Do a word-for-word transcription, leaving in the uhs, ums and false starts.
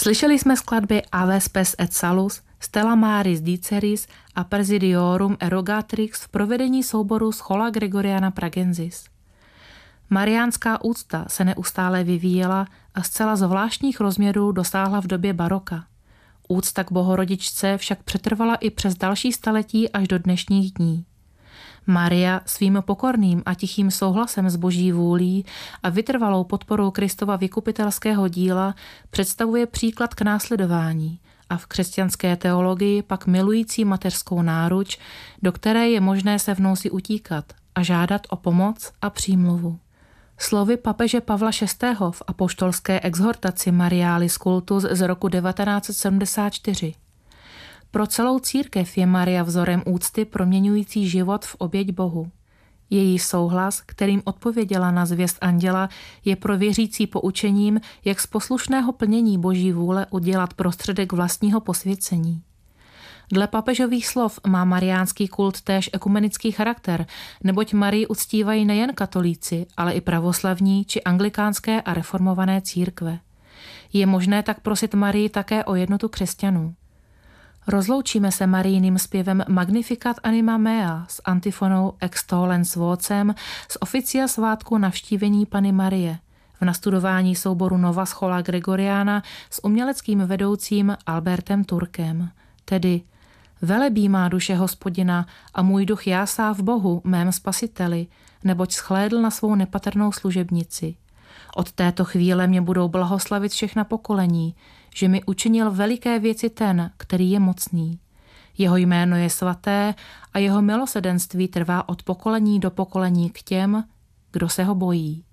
Slyšeli jsme skladby Ave spes et salus, Stella Maris Diceris a Praesidiorum Erogatrix v provedení souboru Schola Gregoriana Pragensis. Mariánská úcta se neustále vyvíjela a zcela zvláštních rozměrů dosáhla v době baroka. Úcta k Bohorodičce však přetrvala i přes další staletí až do dnešních dní. Maria svým pokorným a tichým souhlasem s Boží vůlí a vytrvalou podporou Kristova vykupitelského díla představuje příklad k následování a v křesťanské teologii pak milující mateřskou náruč, do které je možné se v nouzi utíkat a žádat o pomoc a přímluvu. Slovy papeže Pavla šestého. V apoštolské exhortaci Marialis Cultus z roku devatenáct set sedmdesát čtyři. Pro celou církev je Maria vzorem úcty proměňující život v oběť Bohu. Její souhlas, kterým odpověděla na zvěst anděla, je pro věřící poučením, jak z poslušného plnění Boží vůle udělat prostředek vlastního posvěcení. Dle papežových slov má mariánský kult též ekumenický charakter, neboť Marii uctívají nejen katolíci, ale i pravoslavní či anglikánské a reformované církve. Je možné tak prosit Marii také o jednotu křesťanů. Rozloučíme se Marijným zpěvem Magnificat anima mea s antifonou Extolens vocem z oficia svátku Navštívení Panny Marie v nastudování souboru Nova Schola Gregoriana s uměleckým vedoucím Albertem Turkem, tedy Velebí má duše Hospodina a můj duch jásá v Bohu, mém spasiteli, neboť shlédl na svou nepatrnou služebnici. Od této chvíle mě budou blahoslavit všechna pokolení, že mi učinil veliké věci ten, který je mocný. Jeho jméno je svaté a jeho milosedenství trvá od pokolení do pokolení k těm, kdo se ho bojí.